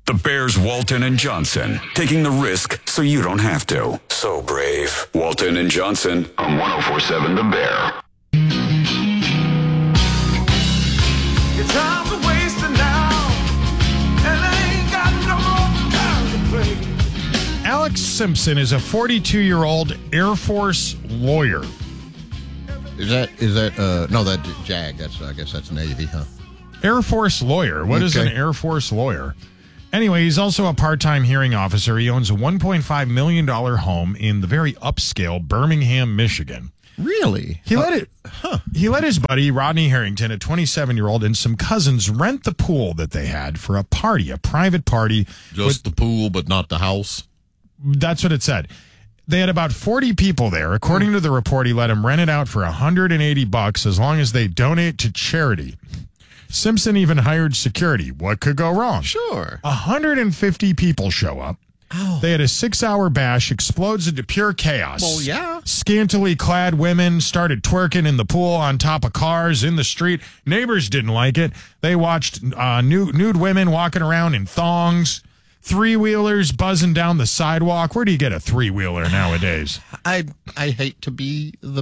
The Bears, Walton and Johnson, taking the risk so you don't have to. So brave. Walton and Johnson on 104.7 The Bear. Your time's a wasting now, and I ain't got no more time to play. Alex Simpson is a 42-year-old Air Force lawyer. Is that no, that JAG, I guess that's Navy, huh? Air Force lawyer. What is an Air Force lawyer? Anyway, he's also a part-time hearing officer. He owns a $1.5 million home in the very upscale Birmingham, Michigan. Really? He let his buddy, Rodney Harrington, a 27-year-old, and some cousins rent the pool that they had for a party, a private party. Just the pool, but not the house? That's what it said. They had about 40 people there. According to the report, he let them rent it out for $180 as long as they donate to charity. Simpson even hired security. What could go wrong? Sure. 150 people show up. Oh. They had a 6-hour bash, explodes into pure chaos. Well, yeah. Scantily clad women started twerking in the pool on top of cars in the street. Neighbors didn't like it. They watched nude women walking around in thongs. Three-wheelers buzzing down the sidewalk. Where do you get a three-wheeler nowadays? I hate to be the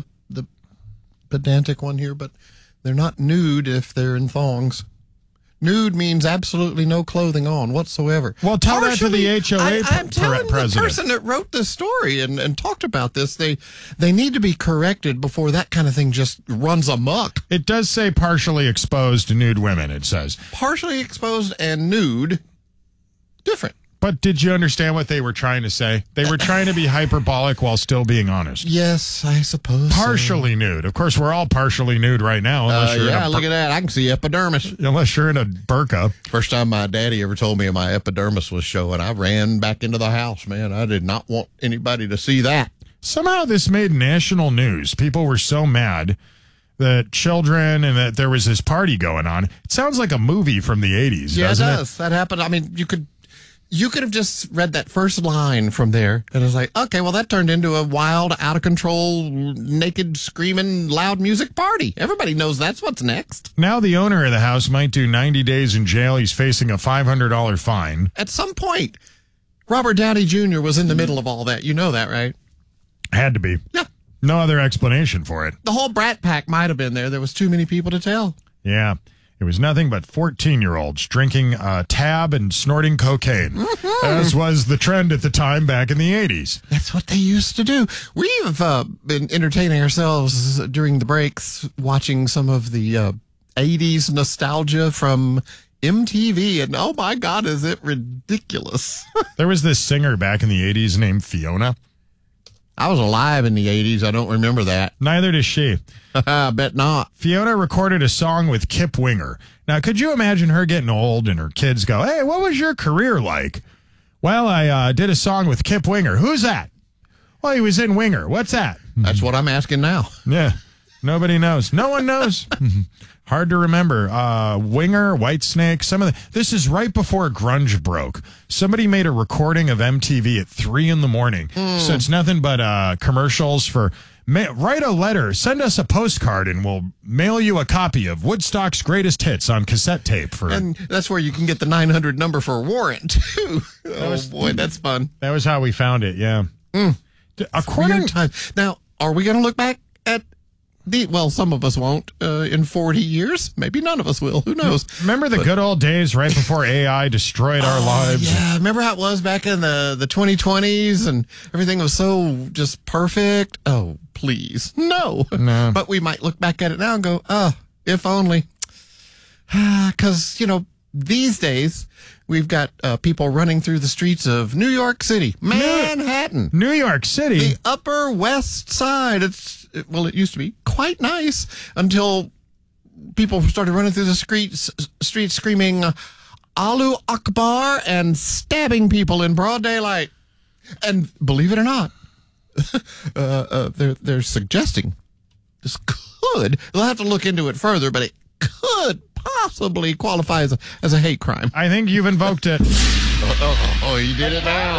pedantic one here, but they're not nude if they're in thongs. Nude means absolutely no clothing on whatsoever. Well, tell that to the HOA I'm telling president. The person that wrote this story and talked about this, they need to be corrected before that kind of thing just runs amok. It does say partially exposed nude women, it says. Partially exposed and nude, different. But did you understand what they were trying to say? They were trying to be hyperbolic while still being honest. Yes, I suppose. Partially nude. Of course, we're all partially nude right now. Unless you're look at that. I can see epidermis. Unless you're in a burqa. First time my daddy ever told me my epidermis was showing, I ran back into the house, man. I did not want anybody to see that. Somehow this made national news. People were so mad that children and that there was this party going on. It sounds like a movie from the 80s, doesn't it? Yeah, it does. That happened. I mean, you could have just read that first line from there, and it was like, okay, well, that turned into a wild, out-of-control, naked, screaming, loud music party. Everybody knows that's what's next. Now the owner of the house might do 90 days in jail. He's facing a $500 fine. At some point, Robert Downey Jr. was in the middle of all that. You know that, right? Had to be. Yeah. No other explanation for it. The whole Brat Pack might have been there. There was too many people to tell. Yeah. It was nothing but 14-year-olds drinking tab and snorting cocaine, as was the trend at the time back in the 80s. That's what they used to do. We've been entertaining ourselves during the breaks, watching some of the 80s nostalgia from MTV, and oh my God, is it ridiculous. There was this singer back in the 80s named Fiona. I was alive in the 80s. I don't remember that. Neither does she. I bet not. Fiona recorded a song with Kip Winger. Now, could you imagine her getting old and her kids go, hey, what was your career like? Well, I did a song with Kip Winger. Who's that? Well, he was in Winger. What's that? That's what I'm asking now. Yeah. Nobody knows. No one knows. Hard to remember. Winger, Whitesnake, this is right before grunge broke. Somebody made a recording of MTV at 3 a.m. So it's nothing but commercials for write a letter, send us a postcard, and we'll mail you a copy of Woodstock's greatest hits on cassette tape. And that's where you can get the 900 number for a warrant, too. Boy, that's fun. That was how we found it, yeah. According time. Now, are we going to look back at well, some of us won't in 40 years. Maybe none of us will. Who knows? Remember the good old days right before AI destroyed our lives? Yeah, remember how it was back in the 2020s and everything was so just perfect? Oh, please. No. But we might look back at it now and go, if only. Because, these days we've got people running through the streets of New York City, Manhattan. New York City? The Upper West Side. It used to be quite nice until people started running through the streets screaming Allahu Akbar and stabbing people in broad daylight. And believe it or not, they're suggesting this could, they'll have to look into it further, but it could possibly qualify as a hate crime. I think you've invoked it. Oh, you did it now.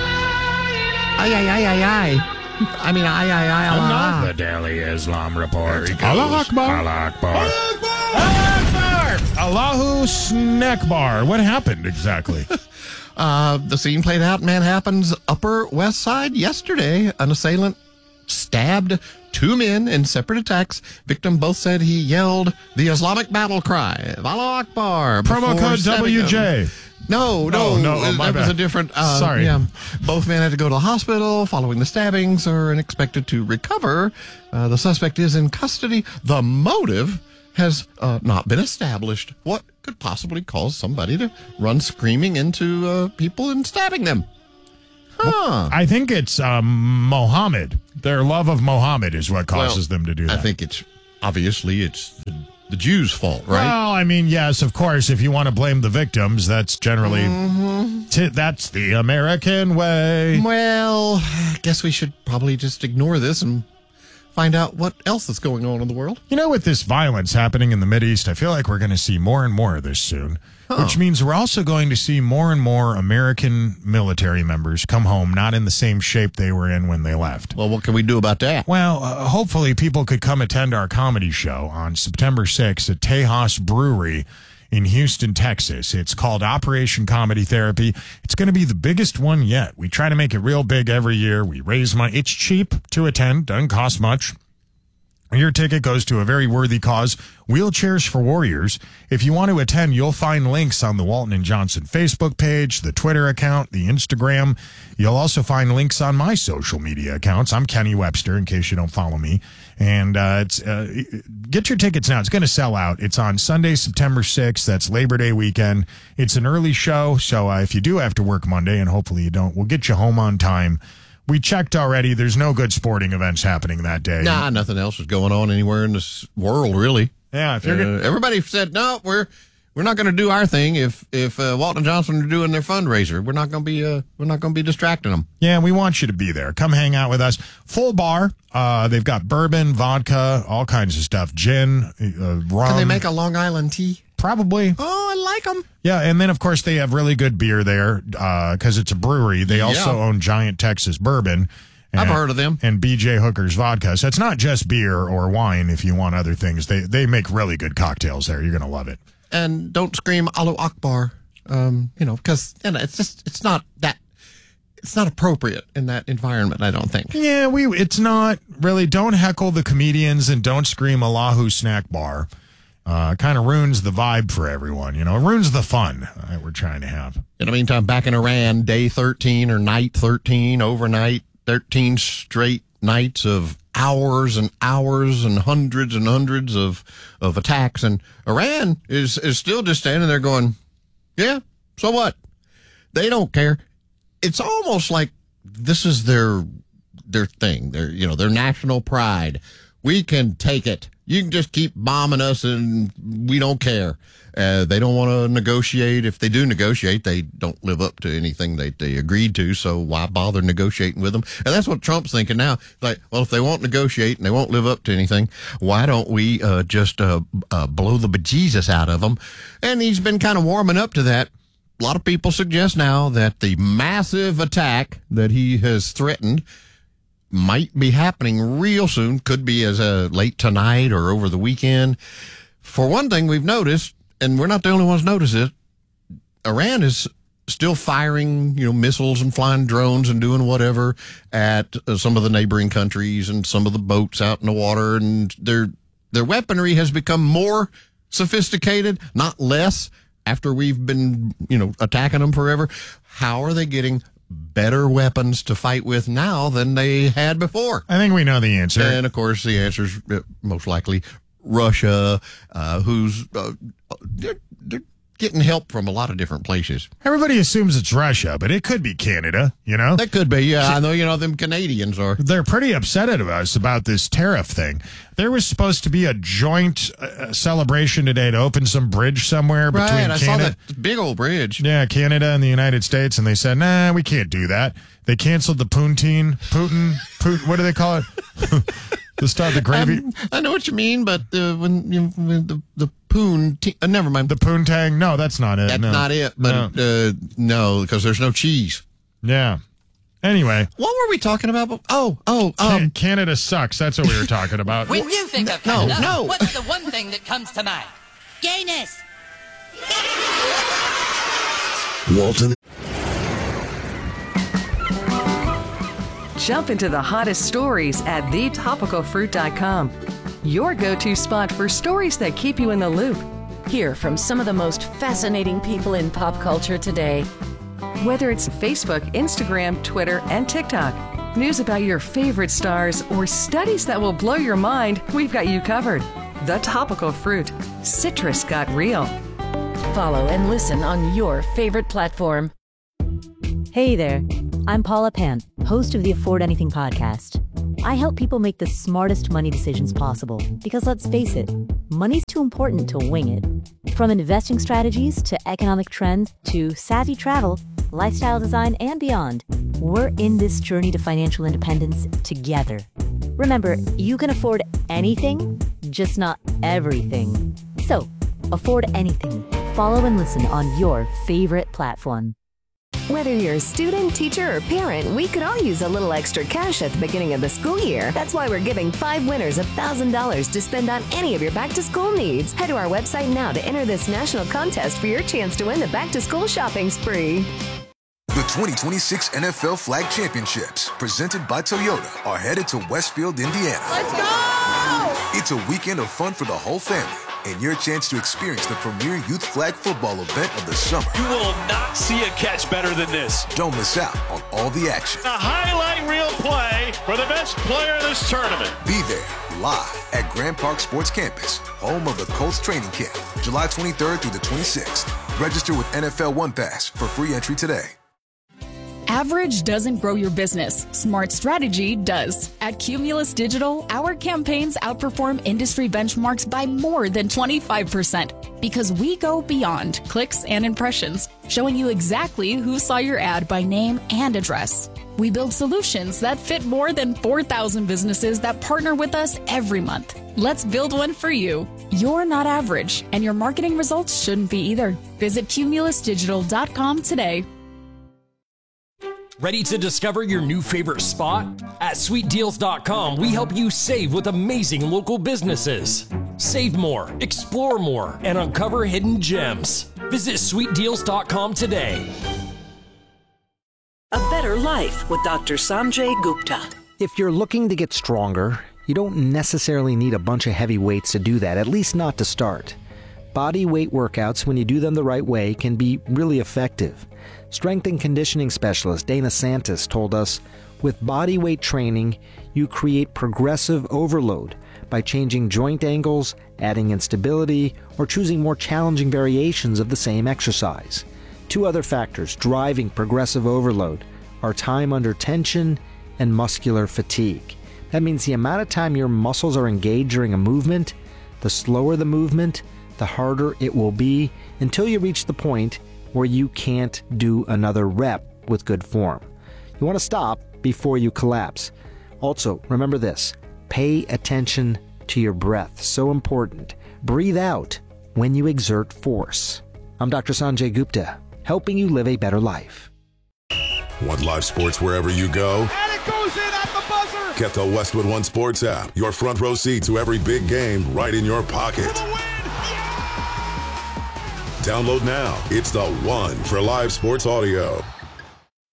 Ay. I mean, Allah. The Daily Islam Report. Allah Akbar. Allah Akbar. Allah Akbar. Allahu Snack Bar. What happened exactly? The scene played out in Manhattan's Upper West Side yesterday. An assailant stabbed two men in separate attacks. Victim both said he yelled the Islamic battle cry, Allahu Akbar. Promo code WJ. No, my that was bad. a different. Sorry. Yeah. Both men had to go to the hospital following the stabbings, are expected to recover. The suspect is in custody. The motive has not been established. What could possibly cause somebody to run screaming into people and stabbing them? Huh. I think it's Mohammed. Their love of Mohammed is what causes them to do that. I think it's the Jews' fault, right? Well, I mean, yes, of course. If you want to blame the victims, that's generally that's the American way. Well, I guess we should probably just ignore this and find out what else is going on in the world. You know, with this violence happening in the Mideast, I feel like we're going to see more and more of this soon, which means we're also going to see more and more American military members come home, not in the same shape they were in when they left. Well, what can we do about that? Well, hopefully people could come attend our comedy show on September 6th at Tejas Brewery in Houston, Texas. It's called Operation Comedy Therapy. It's going to be the biggest one yet. We try to make it real big every year. We raise money. It's cheap to attend. Doesn't cost much. Your ticket goes to a very worthy cause, Wheelchairs for Warriors. If you want to attend, you'll find links on the Walton and Johnson Facebook page, the Twitter account, the Instagram. You'll also find links on my social media accounts. I'm Kenny Webster, in case you don't follow me. And get your tickets now. It's going to sell out. It's on Sunday, September 6th. That's Labor Day weekend. It's an early show, so if you do have to work Monday, and hopefully you don't, we'll get you home on time. We checked already. There's no good sporting events happening that day. Nah, nothing else is going on anywhere in this world, really. Yeah, if you're everybody said no. We're not going to do our thing if Walton Johnson are doing their fundraiser. We're not going to be distracting them. Yeah, we want you to be there. Come hang out with us. Full bar. They've got bourbon, vodka, all kinds of stuff. Gin, rum. Can they make a Long Island tea? Probably. Oh, I like them. Yeah, and then, of course, they have really good beer there because it's a brewery. They also own Giant Texas Bourbon. I've heard of them. And B.J. Hooker's Vodka. So it's not just beer or wine if you want other things. They make really good cocktails there. You're going to love it. And don't scream Allahu Akbar, because it's not appropriate in that environment, I don't think. Yeah, it's not really. Don't heckle the comedians and don't scream Allahu Snack Bar. Kind of ruins the vibe for everyone, It ruins the fun that we're trying to have. In the meantime, back in Iran, day 13 or night 13, overnight, 13 straight nights of hours and hours and hundreds of attacks. And Iran is still just standing there going, yeah, so what? They don't care. It's almost like this is their thing, their national pride. We can take it. You can just keep bombing us and we don't care. They don't want to negotiate. If they do negotiate, they don't live up to anything they agreed to. So why bother negotiating with them? And that's what Trump's thinking now. Like, well, if they won't negotiate and they won't live up to anything, why don't we just blow the bejesus out of them? And he's been kind of warming up to that. A lot of people suggest now that the massive attack that he has threatened might be happening real soon. Could be as late tonight or over the weekend. For one thing, we've noticed, and we're not the only ones notice it, Iran is still firing, missiles and flying drones and doing whatever at some of the neighboring countries and some of the boats out in the water. And their weaponry has become more sophisticated, not less, after we've been, attacking them forever. How are they getting better weapons to fight with now than they had before? I think we know the answer. And, of course, the answer is most likely Russia, who's they're getting help from a lot of different places. Everybody assumes it's Russia, but it could be Canada, That could be, yeah. I know, them Canadians are. They're pretty upset at us about this tariff thing. There was supposed to be a joint celebration today to open some bridge somewhere between Canada. I saw that big old bridge. Yeah, Canada and the United States, and they said, nah, we can't do that. They canceled the Putin, what do they call it? The gravy. I know what you mean, but when the poon, never mind. The poontang? No, that's not it. That's not it. But no, because there's no cheese. Yeah. Anyway, what were we talking about? Canada sucks. That's what we were talking about. When you think of Canada, what's the one thing that comes to mind? Gayness. Walton Jump into the hottest stories at thetopicalfruit.com. Your go-to spot for stories that keep you in the loop. Hear from some of the most fascinating people in pop culture today. Whether it's Facebook, Instagram, Twitter, and TikTok, news about your favorite stars, or studies that will blow your mind, we've got you covered. The Topical Fruit. Citrus got real. Follow and listen on your favorite platform. Hey there, I'm Paula Pant, host of the Afford Anything podcast. I help people make the smartest money decisions possible because, let's face it, money's too important to wing it. From investing strategies to economic trends to savvy travel, lifestyle design, and beyond, we're in this journey to financial independence together. Remember, you can afford anything, just not everything. So, afford anything. Follow and listen on your favorite platform. Whether you're a student, teacher, or parent, we could all use a little extra cash at the beginning of the school year. That's why we're giving 5 winners $1,000 to spend on any of your back-to-school needs. Head to our website now to enter this national contest for your chance to win the back-to-school shopping spree. The 2026 NFL Flag Championships, presented by Toyota, are headed to Westfield, Indiana. Let's go! It's a weekend of fun for the whole family and your chance to experience the premier youth flag football event of the summer. You will not see a catch better than this. Don't miss out on all the action. A highlight reel play for the best player in this tournament. Be there live at Grand Park Sports Campus, home of the Colts training camp, July 23rd through the 26th. Register with NFL One Pass for free entry today. Average doesn't grow your business. Smart strategy does. At Cumulus Digital, our campaigns outperform industry benchmarks by more than 25% because we go beyond clicks and impressions, showing you exactly who saw your ad by name and address. We build solutions that fit more than 4,000 businesses that partner with us every month. Let's build one for you. You're not average, and your marketing results shouldn't be either. Visit cumulusdigital.com today. Ready to discover your new favorite spot? At sweetdeals.com, we help you save with amazing local businesses. Save more, explore more, and uncover hidden gems. Visit sweetdeals.com today. A better life with Dr. Sanjay Gupta. If you're looking to get stronger, you don't necessarily need a bunch of heavy weights to do that, at least not to start. Body weight workouts, when you do them the right way, can be really effective. Strength and conditioning specialist Dana Santis told us, with body weight training, you create progressive overload by changing joint angles, adding instability, or choosing more challenging variations of the same exercise. 2 other factors driving progressive overload are time under tension and muscular fatigue. That means the amount of time your muscles are engaged during a movement, the slower the movement, the harder it will be until you reach the point where you can't do another rep with good form. You want to stop before you collapse. Also, remember this, pay attention to your breath. So important. Breathe out when you exert force. I'm Dr. Sanjay Gupta, helping you live a better life. Want live sports wherever you go? And it goes in at the buzzer! Get the Westwood One Sports app. Your front row seat to every big game right in your pocket. Download now. It's the one for live sports audio.